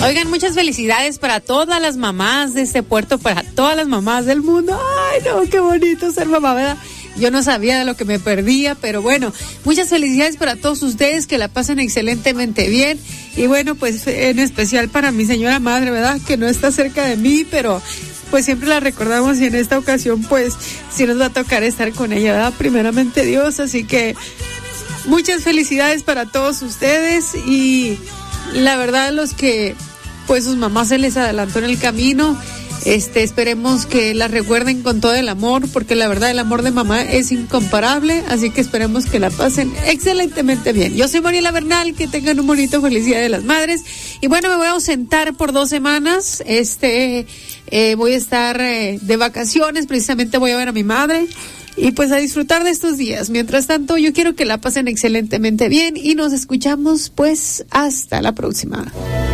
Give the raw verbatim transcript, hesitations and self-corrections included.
Oigan, muchas felicidades para todas las mamás de este puerto, para todas las mamás del mundo. Ay, no, qué bonito ser mamá, ¿verdad? Yo no sabía de lo que me perdía, pero bueno, muchas felicidades para todos ustedes, que la pasen excelentemente bien. Y bueno, pues en especial para mi señora madre, ¿verdad? Que no está cerca de mí, pero pues siempre la recordamos, y en esta ocasión pues sí nos va a tocar estar con ella, ¿verdad? Primeramente Dios, así que muchas felicidades para todos ustedes. Y la verdad, los que pues sus mamás se les adelantó en el camino, Este, esperemos que la recuerden con todo el amor, porque la verdad el amor de mamá es incomparable, así que esperemos que la pasen excelentemente bien. Yo soy Mariela Bernal, que tengan un bonito Feliz Día de las Madres. Y bueno, me voy a ausentar por dos semanas, este, eh, voy a estar eh, de vacaciones, precisamente voy a ver a mi madre. Y pues a disfrutar de estos días. Mientras tanto, yo quiero que la pasen excelentemente bien y nos escuchamos pues hasta la próxima.